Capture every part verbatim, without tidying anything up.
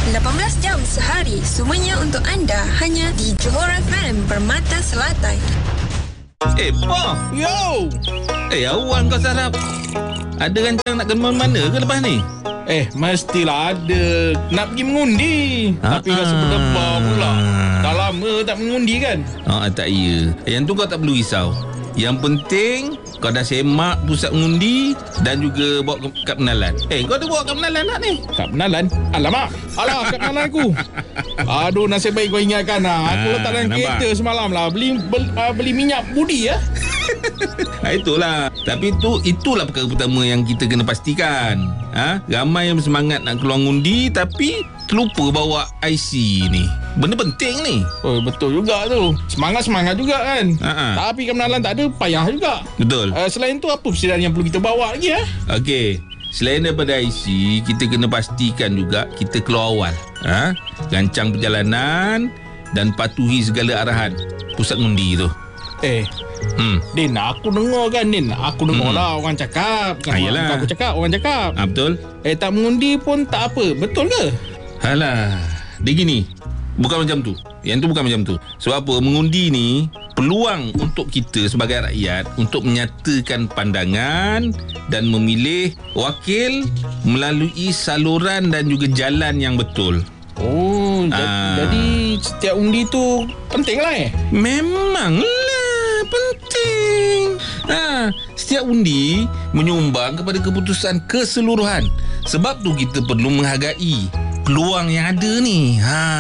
lapan belas jam sehari, semuanya untuk anda hanya di Johor F M Permata Selatan. Eh, Pa. Yo. Eh, awal kau sarap. Ada rancang nak ke mana ke lepas ni? Eh, mestilah ada. Nak pergi mengundi. Ha, Tapi rasa berdebar pula. Dah lama tak mengundi kan? Ah, tak ya. Yang tu kau tak perlu risau. Yang penting kau dah semak pusat mengundi dan juga bawa ke kad penalan. Eh, kau ada bawa kad penalan tak ni? Kad penalan? Alamak. Alah, kad penalan aku. Aduh, nasib baik kau ingatkan lah. Aku Ah, letak dalam nampak? kereta semalam lah. Beli beli, uh, beli minyak budi ya. Ha, itulah. Tapi tu itulah perkara pertama yang kita kena pastikan. Ha? Ramai yang bersemangat nak keluar ngundi tapi terlupa bawa I C ni. Benda penting ni. Oh, betul juga tu. Semangat-semangat juga kan. Ha-ha. Tapi kad penalan tak ada, payah juga. Betul. Uh, selain tu, apa persediaan yang perlu kita bawa lagi ya? Okey. Selain daripada I C, kita kena pastikan juga kita keluar awal. Ha? Rancang perjalanan dan patuhi segala arahan pusat ngundi tu. Eh, Hmm. Din, aku dengar kan Din. Aku dengar Hmm. lah orang cakap. Bukan Ah, yelah. bukan aku cakap, orang cakap. Ha, betul? Eh, tak mengundi pun tak apa. Betul ke? Alah, dia gini. Bukan macam tu. Yang tu bukan macam tu. Sebab apa? Mengundi ni peluang untuk kita sebagai rakyat untuk menyatakan pandangan dan memilih wakil melalui saluran dan juga jalan yang betul. Oh, Ah. jadi, jadi setiap undi tu penting lah eh? Memanglah penting. Ha, setiap undi menyumbang kepada keputusan keseluruhan. Sebab tu kita perlu menghargai peluang yang ada ni.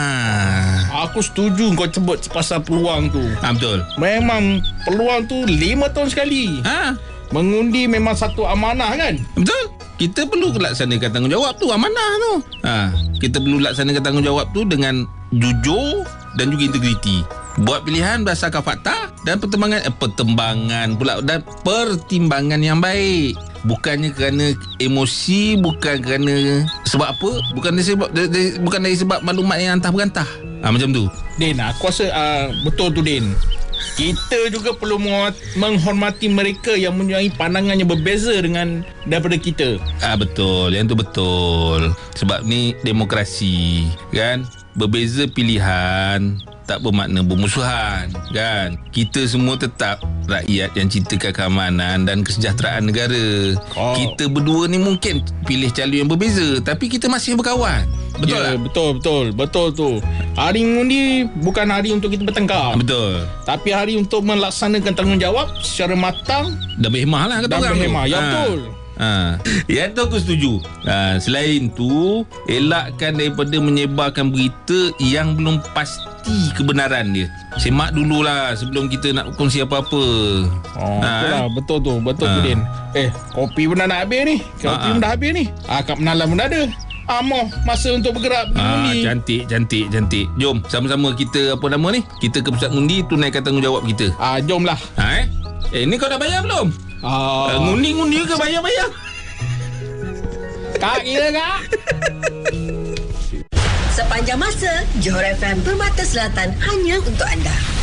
Ha. Aku setuju kau sebut pasal peluang tu. Ha, betul. Memang peluang tu lima tahun sekali. Ha, Mengundi memang satu amanah kan? betul. Kita perlu laksanakan tanggungjawab tu, amanah tu. Ha, kita perlu laksanakan tanggungjawab tu dengan jujur dan juga integriti. Buat pilihan berdasarkan fakta dan pertimbangan eh, pertimbangan pula dan pertimbangan yang baik. Bukannya kerana emosi, bukan kerana sebab apa? Bukan dari sebab dari, dari, bukan dari sebab maklumat yang antah berantah. Ha, macam tu. Din, aku rasa uh, betul tu Din. Kita juga perlu menghormati mereka yang mempunyai pandangan yang berbeza dengan daripada kita. Ah, betul. Yang tu betul. Sebab ni demokrasi, kan? Berbeza pilihan tak bermakna bermusuhan, kan? Kita semua tetap rakyat yang cintakan keamanan dan kesejahteraan negara. Oh. Kita berdua ni mungkin pilih calon yang berbeza, tapi kita masih berkawan. Betul ya, tak? Betul, betul. Betul tu. Hari mengundi bukan hari untuk kita bertengkar. Betul. Tapi hari untuk melaksanakan tanggungjawab secara matang Dan berhemah lah kata dan orang tu. berhemah. Ya, Ha. betul. Ha. Yang tu aku setuju. Ha. Selain tu, elakkan daripada menyebarkan berita yang belum pasti kebenaran dia. Semak dululah sebelum kita nak kongsi apa-apa. Oh, Ha, betul lah. eh? Betul tu. Betul Ha. tu Din. Eh, kopi pun dah nak habis ni. Kopi Ha, pun ha. dah habis ni. Ah, kad penalan pun dah ada. Ah, moh masa untuk bergerak pergi Ah, mengundi. cantik, cantik, cantik. Jom, sama-sama kita apa nama ni? Kita ke pusat ngundi, tunaikan tanggungjawab kita. Ah, jomlah. Ha eh? Eh, ni kau dah bayar belum? Uh, Ah, ngundi-ngundi ke bayar-bayar? Kak kira kak. Sepanjang masa, Johor F M Permata Selatan hanya untuk anda.